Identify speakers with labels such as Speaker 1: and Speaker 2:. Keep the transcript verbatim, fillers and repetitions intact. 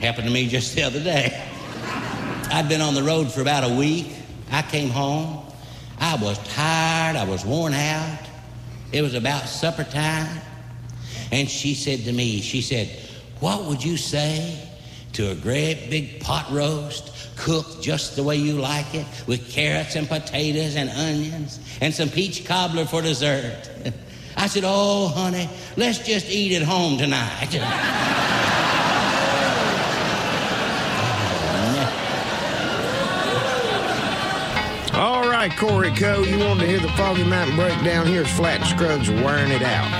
Speaker 1: Happened to me just the other day. I'd been on the road for about a week. I came home. I was tired. I was worn out. It was about supper time. And she said to me, she said, what would you say to a great big pot roast cooked just the way you like it with carrots and potatoes and onions and some peach cobbler for dessert? I said, oh, honey, let's just eat at home tonight.
Speaker 2: All right, Corey Coe, you wanted to hear the Foggy Mountain Breakdown. Here's Flat and Scruggs wearing it out.